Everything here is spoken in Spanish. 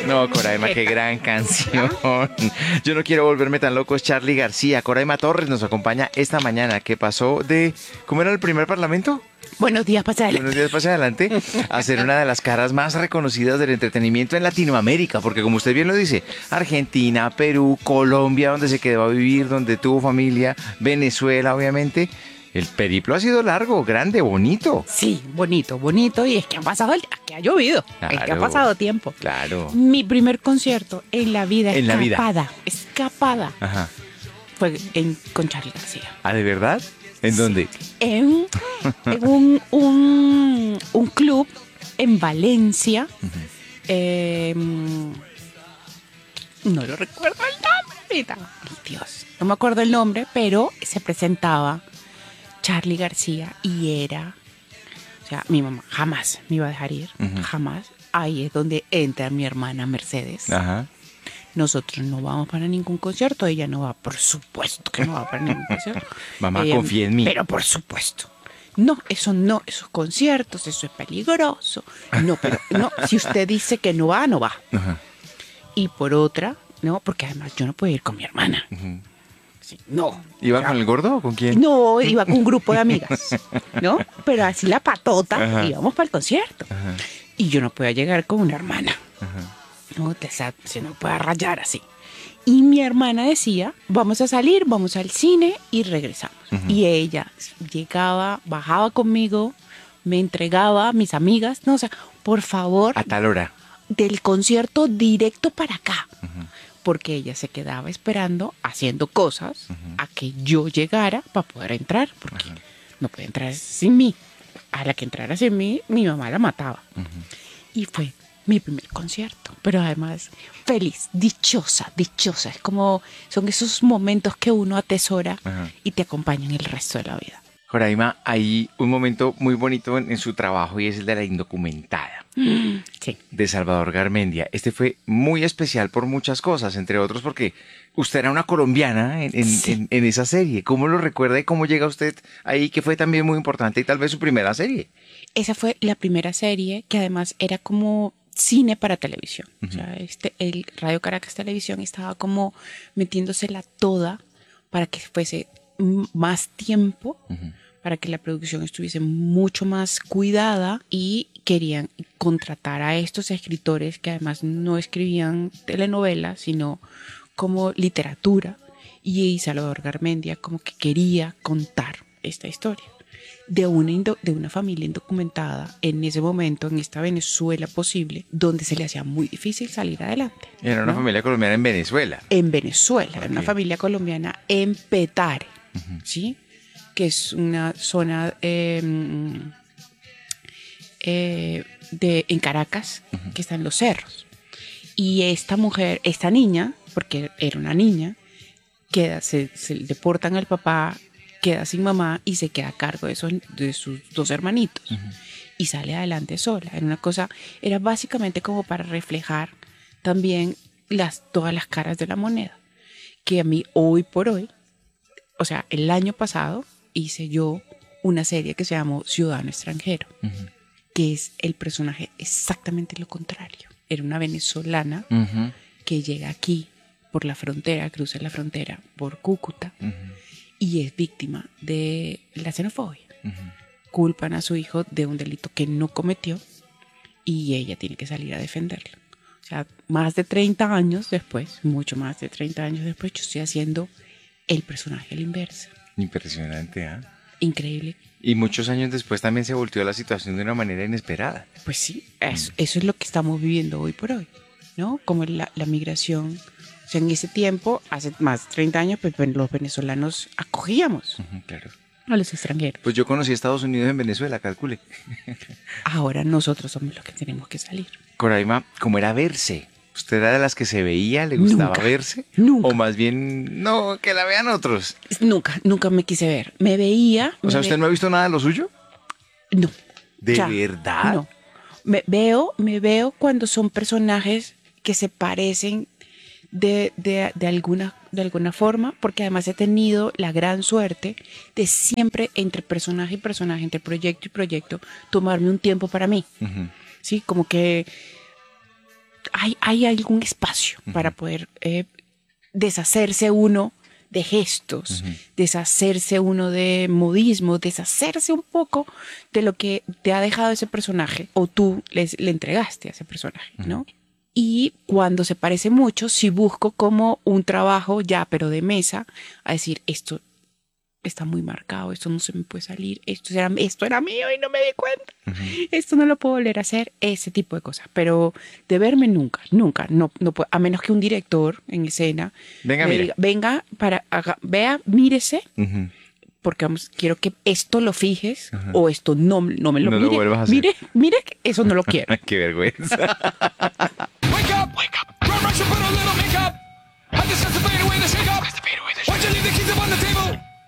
No, Coraima, qué gran canción. Yo no quiero volverme tan loco, es Charly García. Coraima Torres nos acompaña esta mañana, que pasó de, ¿cómo era el primer parlamento? Buenos días, pasale. Unos días más adelante, a ser una de las caras más reconocidas del entretenimiento en Latinoamérica, porque como usted bien lo dice, Argentina, Perú, Colombia, donde se quedó a vivir, donde tuvo familia, Venezuela, obviamente. El periplo ha sido largo, grande, bonito. Sí, bonito, bonito. Y es que han pasado el día, que ha llovido. Es que ha Claro. pasado tiempo. Claro. Mi primer concierto en la vida, En la vida. escapada, Ajá. fue con Charly García. ¿Ah, de verdad? ¿En dónde? En un club en Valencia. No lo recuerdo el nombre ahorita. Ay, Dios, no me acuerdo el nombre, pero se presentaba Charly García y era, o sea, mi mamá jamás me iba a dejar ir, jamás. Ahí es donde entra mi hermana Mercedes. Ajá. Nosotros no vamos para ningún concierto, ella no va, por supuesto que no va para ningún concierto. Mamá, Ella, confía en mí. Pero por supuesto. No, esos conciertos, eso es peligroso. No, pero no, si usted dice que no va, no va. Ajá. Y por otra, no, porque además yo no puedo ir con mi hermana. Sí, no. ¿Iba O sea, con el gordo o con quién? no, iba con un grupo de amigas, ¿no? Pero así la patota, Ajá. íbamos para el concierto. Ajá. Y yo no podía llegar con una hermana. Ajá. No, se no puede rayar así. Y mi hermana decía, vamos a salir, vamos al cine y regresamos. Y ella llegaba, bajaba conmigo, me entregaba a mis amigas. No, o sea, por favor, A tal hora. del concierto directo para acá. Porque ella se quedaba esperando, haciendo cosas, a que yo llegara para poder entrar. Porque no puede entrar sin mí. A la que entrara sin mí, mi mamá la mataba. Y fue mi primer concierto. Pero además, feliz, dichosa, dichosa. Es como, son esos momentos que uno atesora y te acompañan el resto de la vida. Coraima, hay un momento muy bonito en su trabajo y es el de la indocumentada Sí. de Salvador Garmendia. Este fue muy especial por muchas cosas, entre otros porque usted era una colombiana Sí. en esa serie. ¿Cómo lo recuerda y cómo llega usted ahí, que fue también muy importante y tal vez su primera serie? Esa fue la primera serie que además era como cine para televisión. O sea, el Radio Caracas Televisión estaba como metiéndosela toda para que fuese más tiempo, para que la producción estuviese mucho más cuidada y querían contratar a estos escritores que además no escribían telenovelas, sino como literatura. Y Salvador Garmendia como que quería contar esta historia de una familia indocumentada en ese momento, en esta Venezuela posible, donde se le hacía muy difícil salir adelante. Era una ¿no? familia colombiana en Venezuela. En Venezuela, era una Ok. familia colombiana en Petare, ¿sí? Que es una zona en Caracas, que está en los cerros. Y esta mujer, esta niña, porque era una niña, se deportan al papá, queda sin mamá y se queda a cargo de sus dos hermanitos. Y sale adelante sola. Era básicamente como para reflejar también todas las caras de la moneda. Que a mí hoy por hoy, o sea, el año pasado hice yo una serie que se llamó Ciudadano Extranjero, que es el personaje exactamente lo contrario. Era una venezolana que llega aquí por la frontera, cruza la frontera por Cúcuta y es víctima de la xenofobia. Culpan a su hijo de un delito que no cometió y ella tiene que salir a defenderlo. O sea, más de 30 años después, mucho más de 30 años después, yo estoy haciendo el personaje a la inversa. Impresionante, ¿ah? Increíble. Y muchos años después también se volteó la situación de una manera inesperada. Pues sí, eso es lo que estamos viviendo hoy por hoy, ¿no? Como la migración. O sea, en ese tiempo, hace más de 30 años, pues los venezolanos acogíamos Claro. a los extranjeros. Pues yo conocí a Estados Unidos en Venezuela, calcule. Ahora nosotros somos los que tenemos que salir. Coraima, ¿cómo era verse? ¿Usted era de las que se veía, le gustaba Nunca, verse? nunca. O más bien, no, que la vean otros. Nunca me quise ver. Me veía. O sea, ¿usted no ha visto nada de lo suyo? No. ¿De O sea, verdad? No. Me veo cuando son personajes que se parecen de alguna forma, porque además he tenido la gran suerte de siempre entre personaje y personaje, entre proyecto y proyecto, tomarme un tiempo para mí. ¿Sí? Como que hay algún espacio para poder deshacerse uno de gestos, deshacerse uno de modismo, deshacerse un poco de lo que te ha dejado ese personaje o tú le entregaste a ese personaje, ¿no? Y cuando se parece mucho, si busco como un trabajo ya, pero de mesa, a decir, esto está muy marcado, esto no se me puede salir, esto era mío y no me di cuenta, esto no lo puedo volver a hacer, ese tipo de cosas. Pero de verme nunca, no puedo, a menos que un director en escena Venga, me mire. diga, venga, vea, mírese, Ujú. porque quiero que esto lo fijes o esto no me lo No lo mire. vuelvas a hacer. Mire, que eso no lo quiero. Qué vergüenza.